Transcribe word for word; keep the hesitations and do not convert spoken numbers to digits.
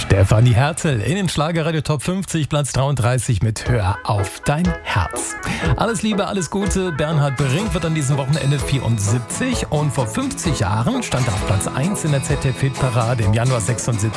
Stefanie Hertel in den Schlagerradio Top fünfzig, Platz dreiunddreißig mit Hör auf dein Herz. Alles Liebe, alles Gute. Bernhard Brink wird an diesem Wochenende vierundsiebzig und vor fünfzig Jahren stand er auf Platz eins in der Z D F-Hitparade im Januar sechsundsiebzig